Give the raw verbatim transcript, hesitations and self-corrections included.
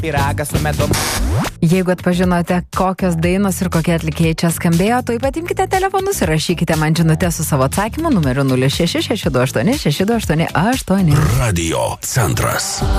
Pyragą su medum. Jeigu atpažinote, kokios dainos ir kokie atlikėjai čia skambėjo, tai patimkite telefonus ir rašykite man žinutę su savo atsakymu numeriu nulis šeši šeši du aštuoni šeši du aštuoni aštuoni. Radio centras.